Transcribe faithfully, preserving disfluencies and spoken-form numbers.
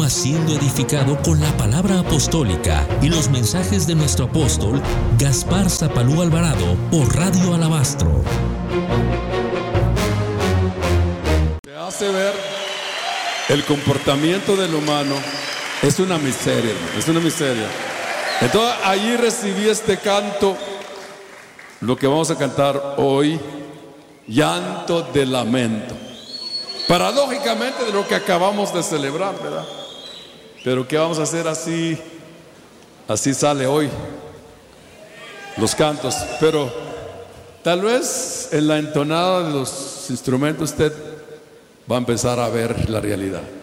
continúa siendo edificado con la palabra apostólica y los mensajes de nuestro apóstol Gaspar Zapalú Alvarado por Radio Alabastro. Te hace ver el comportamiento del humano. Es una miseria, es una miseria. Entonces allí recibí este canto, lo que vamos a cantar hoy, llanto de lamento. Paradójicamente de lo que acabamos de celebrar, ¿verdad? Pero ¿qué vamos a hacer? Así, así sale hoy los cantos. Pero tal vez en la entonada de los instrumentos usted va a empezar a ver la realidad.